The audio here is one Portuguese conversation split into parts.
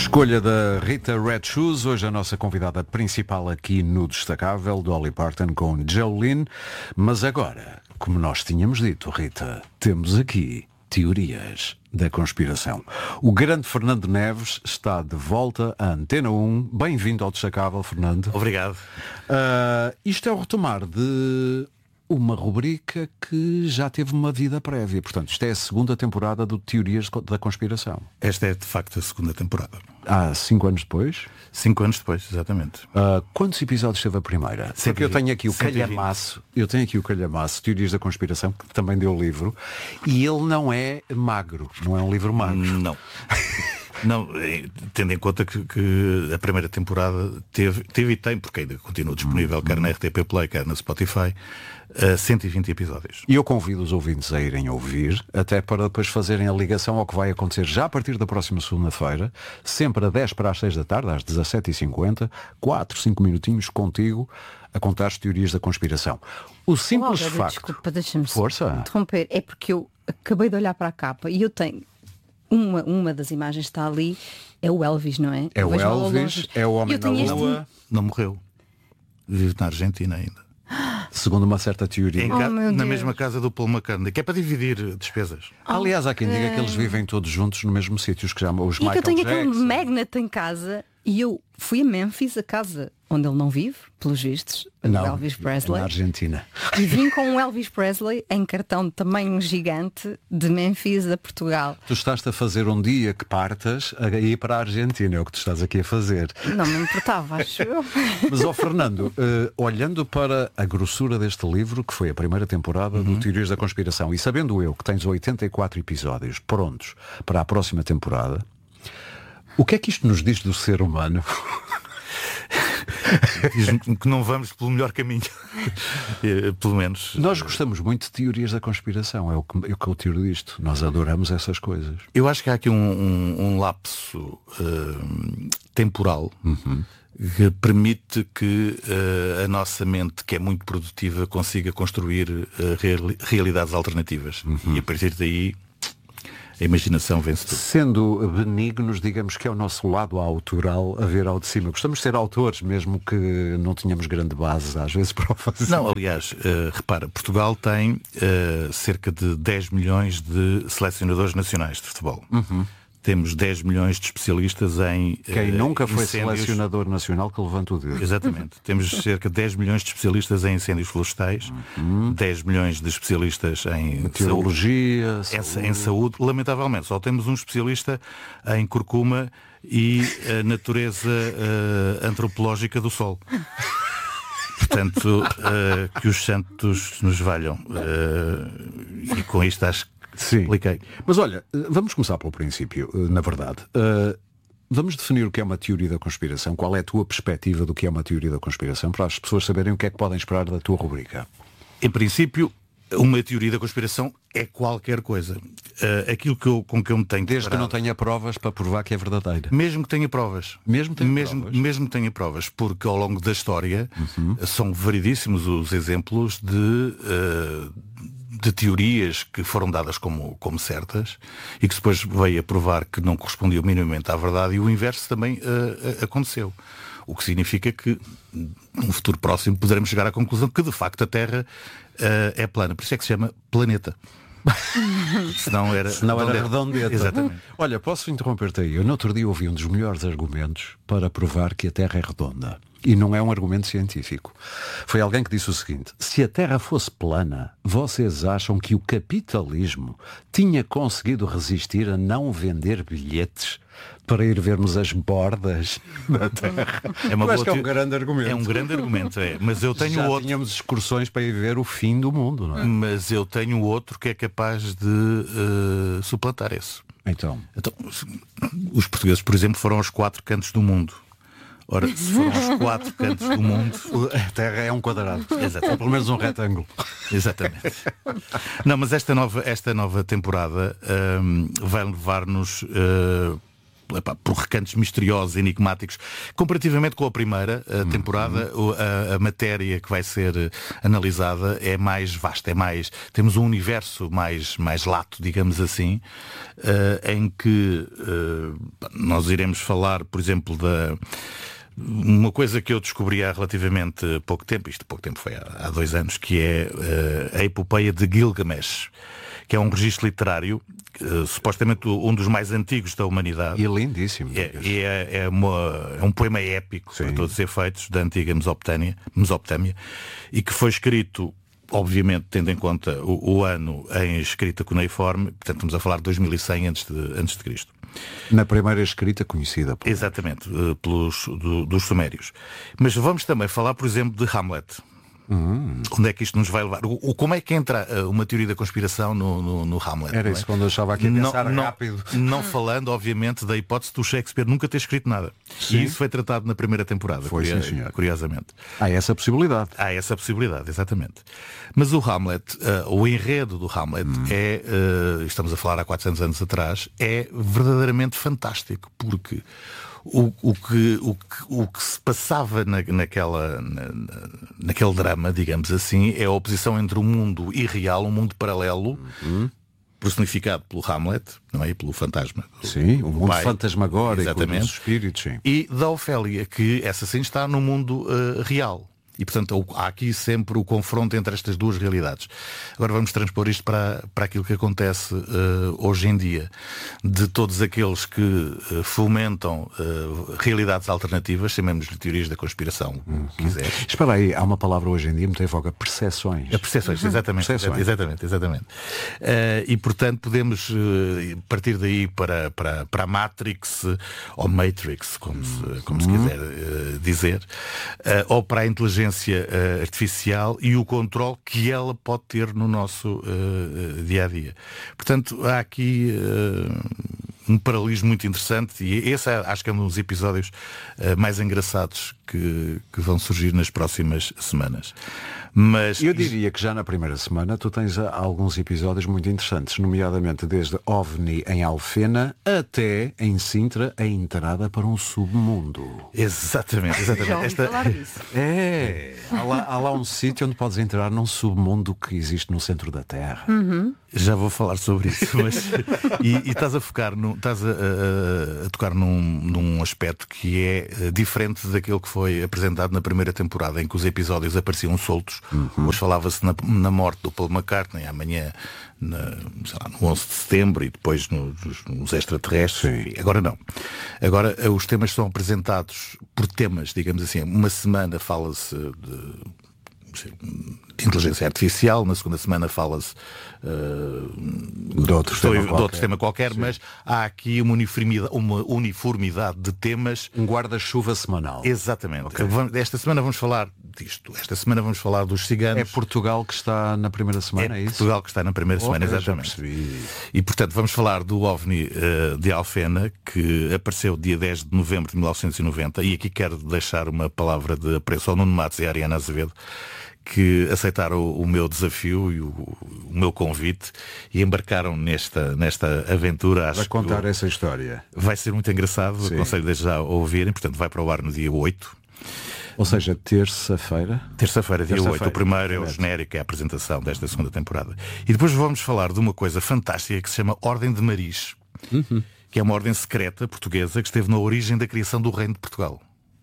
Escolha da Rita Red Shoes, hoje a nossa convidada principal aqui no Destacável, Dolly Parton com Jolene. Mas agora, como nós tínhamos dito, Rita, temos aqui teorias da conspiração. O grande Fernando Neves está de volta à Antena 1. Bem-vindo ao Destacável, Fernando. Obrigado. Isto é o retomar de uma rubrica que já teve uma vida prévia. Portanto, isto é a segunda temporada do Teorias da Conspiração. Esta é, de facto, a segunda temporada. Há 5 anos depois? 5 anos depois, exatamente. Quantos episódios teve a primeira? Porque eu tenho aqui o 120. calhamaço, Teorias da Conspiração, que também deu o livro, e ele não é magro, não é um livro magro. Não. Não, tendo em conta que a primeira temporada teve e tem, porque ainda continua disponível, quer na RTP Play, quer na Spotify, 120 episódios. E eu convido os ouvintes a irem ouvir, até para depois fazerem a ligação ao que vai acontecer já a partir da próxima segunda-feira, sempre a 10 para as 6 da tarde, às 17h50, 5 minutinhos contigo, a contar as teorias da conspiração. O simples facto... Desculpa, deixa-me Força. interromper. É porque eu acabei de olhar para a capa e eu tenho... Uma das imagens está ali, é o Elvis, não é? É Eu o vejo ao Elvis, longe. é o homem da Lua. Não morreu. Vive na Argentina ainda. Segundo uma certa teoria. meu Na Deus. mesma casa do Paul McCartney, que é para dividir despesas. Aliás, há quem diga que eles vivem todos juntos no mesmo sítio, que já os E que Michael eu tenho Jackson. aquele magnet em casa e eu fui a Memphis, a casa onde ele não vive, pelos vistos, o Não, Elvis Presley. na Argentina. E vim com o Elvis Presley em cartão de tamanho gigante de Memphis a Portugal. Tu estás a fazer um dia que partas a ir para a Argentina, é o que tu estás aqui a fazer. Não me importava, acho eu. Mas, ó Fernando, olhando para a grossura deste livro, que foi a primeira temporada do Teorias da Conspiração, e sabendo eu que tens 84 episódios prontos para a próxima temporada, o que é que isto nos diz do ser humano? Diz-me que não vamos pelo melhor caminho. Pelo menos. Nós gostamos muito de teorias da conspiração, é o que eu tiro disto. Nós adoramos essas coisas. Eu acho que há aqui um lapso temporal que permite que a nossa mente, que é muito produtiva, consiga construir realidades alternativas. E a partir daí a imaginação vence tudo. Sendo benignos, digamos que é o nosso lado autoral a ver ao de cima. Gostamos de ser autores, mesmo que não tenhamos grande base, às vezes, para o fazer. Não, aliás, repara, Portugal tem cerca de 10 milhões de selecionadores nacionais de futebol. Temos 10 milhões de especialistas em Quem nunca foi incêndios. selecionador nacional que levanta o dedo. Exatamente. Temos cerca de 10 milhões de especialistas em incêndios florestais, 10 milhões de especialistas em Meteorologia, em saúde. Lamentavelmente, só temos um especialista em curcuma e a natureza antropológica do Sol. Portanto, que os santos nos valham. E com isto acho que Sim. expliquei. Mas olha, vamos começar pelo princípio, na verdade. Vamos definir o que é uma teoria da conspiração. Qual é a tua perspectiva do que é uma teoria da conspiração, para as pessoas saberem o que é que podem esperar da tua rubrica? Em princípio, uma teoria da conspiração é qualquer coisa. Aquilo com que eu me tenho Desde que não deparado, tenha provas para provar que é verdadeira. mesmo que tenha provas. Mesmo que tenha provas? Mesmo que tenha provas, porque ao longo da história são variedíssimos os exemplos de teorias que foram dadas como certas e que depois veio a provar que não correspondiam minimamente à verdade, e o inverso também aconteceu. O que significa que num futuro próximo poderemos chegar à conclusão que de facto a Terra é plana. Por isso é que se chama planeta. Senão era redondeta. Exatamente. Olha, posso interromper-te aí? Eu no outro dia ouvi um dos melhores argumentos para provar que a Terra é redonda. E não é um argumento científico. Foi alguém que disse o seguinte: se a Terra fosse plana, vocês acham que o capitalismo tinha conseguido resistir a não vender bilhetes para ir vermos as bordas da Terra? Eu acho que é um grande argumento. É um grande argumento, é. Mas eu tenho Já outro. tínhamos excursões para ir ver o fim do mundo, não é? Mas eu tenho outro que é capaz de suplantar esse. Então, Os portugueses, por exemplo, foram aos 4 cantos do mundo. Ora, se foram aos 4 cantos do mundo, a Terra é um quadrado. Exatamente. Ou pelo menos um retângulo. Exatamente. Não, mas esta nova temporada vai levar-nos por recantos misteriosos, enigmáticos. Comparativamente com a primeira temporada, a matéria que vai ser analisada é mais vasta, temos um universo mais lato, digamos assim, em que nós iremos falar, por exemplo, uma coisa que eu descobri há relativamente pouco tempo, pouco tempo foi há 2 anos, que é a epopeia de Gilgamesh, que é um registro literário, supostamente um dos mais antigos da humanidade. E lindíssimo. É um poema épico, por todos os efeitos, da antiga Mesopotâmia, e que foi escrito, obviamente, tendo em conta o ano em escrita cuneiforme, portanto estamos a falar de 2100 antes de Cristo. Na primeira escrita conhecida. Exatamente, dos sumérios. Mas vamos também falar, por exemplo, de Hamlet. Onde é que isto nos vai levar? Como é que entra uma teoria da conspiração no Hamlet? Era isso quando eu estava aqui a pensar rápido. Não falando, obviamente, da hipótese do Shakespeare nunca ter escrito nada. Sim. E isso foi tratado na primeira temporada, curiosamente. Há essa possibilidade. Há essa possibilidade, exatamente. Mas o Hamlet, o enredo do Hamlet estamos a falar há 400 anos atrás, é verdadeiramente fantástico, porque o que se passava naquele drama, digamos assim, é a oposição entre o mundo irreal, um mundo paralelo, personificado pelo Hamlet, não é? E pelo fantasma. Sim, o mundo fantasmagórico, exatamente, dos espíritos, sim. E da Ofélia, que essa sim está no mundo real. E, portanto, há aqui sempre o confronto entre estas duas realidades. Agora vamos transpor isto para aquilo que acontece hoje em dia. De todos aqueles que fomentam realidades alternativas, chamemos-lhe teorias da conspiração, se quiser. Espera aí, há uma palavra hoje em dia muito em voga, percepções. Percepções, exatamente. Percepções. Exatamente. E, portanto, podemos partir daí para a Matrix, ou Matrix, como se quiser dizer, ou para a inteligência artificial e o controle que ela pode ter no nosso dia-a-dia. Portanto, há aqui um paralelismo muito interessante, e esse acho que é um dos episódios mais engraçados que vão surgir nas próximas semanas. Mas eu diria que já na primeira semana tu tens alguns episódios muito interessantes, nomeadamente desde OVNI em Alfena até em Sintra a entrada para um submundo. Exatamente. Já ouvi falar disso. Há lá um sítio onde podes entrar num submundo que existe no centro da Terra. Já vou falar sobre isso, mas e estás a focar estás a tocar num aspecto que é diferente daquele que foi apresentado na primeira temporada, em que os episódios apareciam soltos. Hoje falava-se na morte do Paul McCartney, amanhã no 11 de setembro e depois nos extraterrestres. Enfim, agora não. Agora os temas são apresentados por temas, digamos assim. Uma semana fala-se de inteligência artificial, na segunda semana fala-se de outro tema qualquer, mas há aqui uma uniformidade de temas. Um guarda-chuva semanal. Exatamente. Esta semana vamos falar disto. Esta semana vamos falar dos ciganos. É Portugal que está na primeira semana, é isso? Portugal que está na primeira semana, exatamente. E portanto vamos falar do OVNI de Alfena, que apareceu dia 10 de novembro de 1990, e aqui quero deixar uma palavra de apreço ao Nuno Matos e à Ariana Azevedo, que aceitaram o meu desafio e o meu convite e embarcaram nesta aventura. Vai contar essa história. Vai ser muito engraçado, aconselho desde já a ouvirem, portanto vai para o ar no dia 8. Ou seja, terça-feira? Terça-feira, dia 8. O primeiro é o genérico, é a apresentação desta segunda temporada. E depois vamos falar de uma coisa fantástica que se chama Ordem de Maris, que é uma ordem secreta portuguesa que esteve na origem da criação do Reino de Portugal.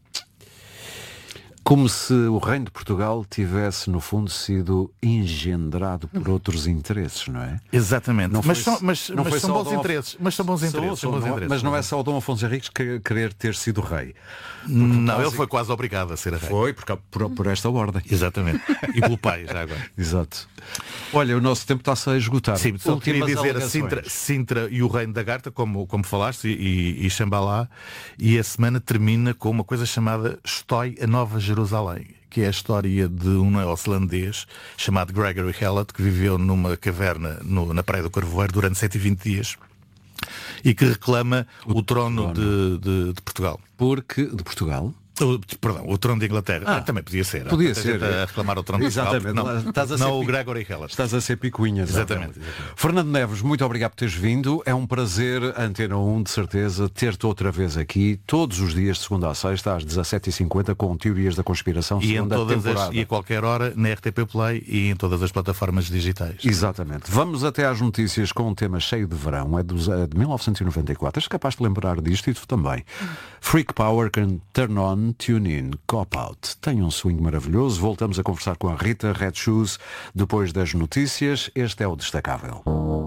Como se o Reino de Portugal tivesse, no fundo, sido engendrado por outros interesses, não é? Exatamente. Não mas foi são bons interesses. Mas são bons interesses. Mas não é só o Dom Afonso Henriques querer ter sido rei. Não, ele foi quase obrigado a ser rei. Foi, por esta ordem. Exatamente. E pelo pai, já agora. Exato. Olha, o nosso tempo está-se a esgotar. Sim, só queria dizer Sintra e o Reino da Garta, como falaste, e Xambalá, e a semana termina com uma coisa chamada Estói, a Nova Jerusalém, que é a história de um neozelandês chamado Gregory Hallett, que viveu numa caverna na Praia do Carvoeiro durante 120 dias e que reclama o trono de Portugal. De Portugal? Perdão, o trono de Inglaterra. Também podia ser. Podia ser. A reclamar o trono de Exatamente. Não o Gregory Heller. Estás a ser picuinha. Exatamente. Fernando Neves, muito obrigado por teres vindo. É um prazer, Antena 1, de certeza, ter-te outra vez aqui, todos os dias, de segunda a sexta, às 17h50, com Teorias da Conspiração, segunda temporada. E a qualquer hora, na RTP Play e em todas as plataformas digitais. Exatamente. Vamos até às notícias com um tema cheio de verão. É de 1994. És capaz de lembrar disto e tu também. Freak Power can turn on, tune in, cop out. Tem um swing maravilhoso. Voltamos a conversar com a Rita Red Shoes depois das notícias. Este é o Destacável.